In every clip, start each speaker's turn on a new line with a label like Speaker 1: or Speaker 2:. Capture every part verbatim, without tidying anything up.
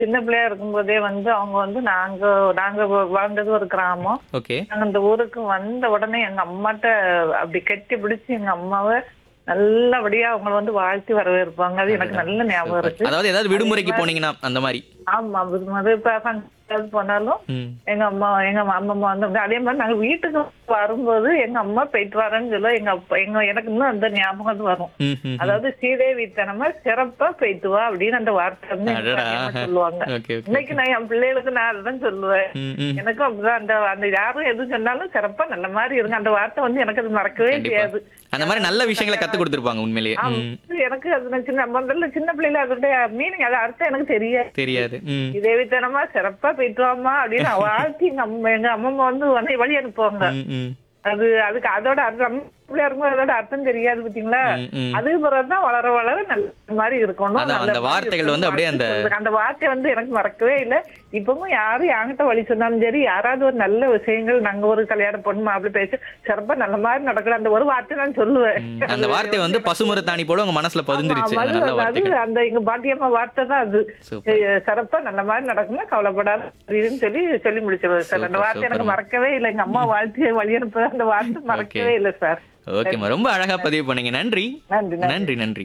Speaker 1: சின்ன பிள்ளையா இருக்கும்போதே வந்து அவங்க வந்து நாங்க நாங்க வ- வாழ்ந்தது ஒரு கிராமம்.
Speaker 2: ஓகே.
Speaker 1: நாங்க இந்த ஊருக்கு வந்த உடனே எங்க அம்மாட்ட அப்படி கட்டி பிடிச்சு எங்க அம்மாவை நல்லபடியா அவங்கள வந்து வாழ்த்தி வரவேற்பாங்க. அது எனக்கு நல்ல ஞாபகம்
Speaker 2: சூப்பர்.
Speaker 1: இருக்கு.
Speaker 2: அதாவது ஏதாவது விடுமுறைக்கு போனீங்கன்னா அந்த மாதிரி.
Speaker 1: ஆமா, அது மாதிரி இப்ப function போனாலும்
Speaker 2: ம்.
Speaker 1: எங்க அம்மா எங்க அம்மம்மா வந்து அதே மாதிரி நாங்க வீட்டுக்கு வரும்போது எங்க அம்மா போயிட்டு வரேன்னு சொல்ல எங்க அப்பா எங்க எனக்கு இன்னும் அந்த ஞாபகம் வந்து வரும்.
Speaker 2: ம், ம், ம்.
Speaker 1: அதாவது ஸ்ரீதேவி தனமா சிறப்பா போயிட்டு வா அப்படின்னு அந்த வார்த்தை வந்து எங்க
Speaker 2: அடடா.
Speaker 1: பாட்டியம்மா சொல்லுவாங்க.
Speaker 2: Okay, okay.
Speaker 1: இன்னைக்கு நான் என் பிள்ளைகளுக்கு நான் அதுதான் சொல்லுவேன்.
Speaker 2: ம், ம்.
Speaker 1: எனக்கும் அப்படிதான் அந்த அந்த யாரும் எது சொன்னாலும் சிறப்பா நல்ல மாதிரி இருங்க. அந்த வார்த்தை வந்து எனக்கு அது மறக்கவே
Speaker 2: கண்டிப்பா.
Speaker 1: முடியாது.
Speaker 2: அந்த மாதிரி நல்ல விஷயங்களை கத்து கொடுத்துருப்பாங்க உண்மையிலேயே.
Speaker 1: ஆமா,
Speaker 2: ம்.
Speaker 1: எனக்கு அது நான் சின்ன முதல்ல சின்ன பிள்ளைல அதோட மீனிங் அது அர்த்தம் எனக்கு தெரியாது.
Speaker 2: தெரியாது. ம்.
Speaker 1: தேவித்தனமா சிறப்பா போயிட்டு வாமா அப்படின்னு வாழ்த்தி எங்க அம்மா எங்க அம்மம்மா வந்து உடனே வழி அனுப்புவாங்க.
Speaker 2: ம், ம்.
Speaker 1: அது அதுக்கு அதோட அர்த்தம் பிள்ளையா இருக்கும்போது அதோட அர்த்தம் தெரியாது பாத்தீங்களா.
Speaker 2: ம், ம்.
Speaker 1: அதுக்கு பிறகுதான் வளர வளர நல்ல மாதிரி இருக்கணும்.
Speaker 2: அதான்
Speaker 1: நல்ல
Speaker 2: அந்த
Speaker 1: மாதிரி
Speaker 2: வார்த்தைகள் வந்து அப்படியே அந்த
Speaker 1: இருக்கணும். அந்த வார்த்தை வந்து எனக்கு மறக்கவே இல்லை. இப்பவும் யாரும் என்கிட்ட வழி சொன்னாலும் சரி, யாராவது ஒரு நல்ல விஷயங்கள் நாங்க ஒரு கல்யாணம் பொண்ணு அப்படி பேசி சிறப்பா நல்ல மாதிரி நடக்கிற அந்த ஒரு வார்த்தை நான் சொல்லுவேன்.
Speaker 2: ம், அந்த வார்த்தை வந்து பசுமரத்தாணி போல உங்க மனசுல பதிஞ்சிருச்சு.
Speaker 1: ஆமா,
Speaker 2: அந்த
Speaker 1: அது
Speaker 2: நல்ல
Speaker 1: அது
Speaker 2: வார்த்தைகள்.
Speaker 1: அந்த எங்க பாட்டியம்மா வார்த்தை தான் அது.
Speaker 2: சூப்பர்.
Speaker 1: ஏ, சிறப்பா நல்ல மாதிரி நடக்கணும், கவலைப்படாத அப்படின்னு சொல்லி சொல்லி முடிச்சிருவாரு சார். அந்த
Speaker 2: சூப்பர்,
Speaker 1: வார்த்தை எனக்கு
Speaker 2: சூப்பர்மா.
Speaker 1: மறக்கவே இல்லை. எங்க அம்மா வாழ்த்தி வழி அனுப்ப அந்த வார்த்தை மறக்கவே இல்லை சார்.
Speaker 2: ஓகேம்மா, ரொம்ப அழகா பதிவு பண்ணீங்க. நன்றி.
Speaker 1: நன்றி நன்றி.
Speaker 2: நன்றி நன்றி.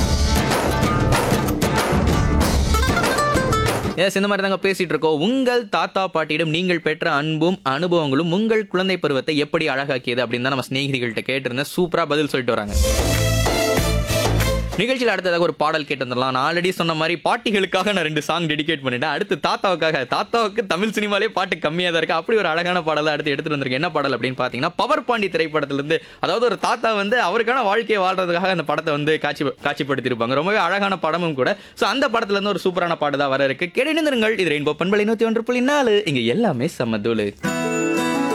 Speaker 2: எஸ், இந்த மாதிரி தாங்க பேசிட்டு இருக்கோம். உங்கள் தாத்தா பாட்டியிடம் நீங்கள் பெற்ற அன்பும் அனுபவங்களும் உங்கள் குழந்தை பருவத்தை எப்படி அழகாக்கியது அப்படின்னு தான் நம்ம சிநேகிதிகள்கிட்ட கேட்டிருந்தேன். சூப்பரா பதில் சொல்லிட்டு வராங்க. நிகழ்ச்சியில் அடுத்ததாக ஒரு பாடல் கேட்டு வந்துடலாம். நான் ஆல்ரெடி சொன்ன மாதிரி பாட்டிகளுக்காக நான் ரெண்டு சாங் டெடிகேட் பண்ணிட்டேன். அடுத்து தாத்தாவுக்காக. தாத்தாவுக்கு தமிழ் சினிமாலே பாட்டு கம்மியாக தான் இருக்கு. அப்படி ஒரு அழகான பாடலை அடுத்து எடுத்துட்டு வந்திருக்கேன். என்ன பாடல் அப்படின்னு பார்த்தீங்கன்னா, பவர் பாண்டி திரைப்படத்திலிருந்து. அதாவது ஒரு தாத்தா வந்து அவருக்கான வாழ்க்கையை வாழ்றதுக்காக அந்த படத்தை வந்து காட்சி காட்சிப்படுத்தியிருப்பாங்க. ரொம்பவே அழகான படமும் கூட. ஸோ அந்த படத்துல இருந்து ஒரு சூப்பரான பாட்டு தான் வர இருக்கு. கேட்டு இருங்கள். இது ரெயின்போ பண்பலை நூற்றி ஒன்று புள்ளி நாலு. இங்க எல்லாமே சமதூளு.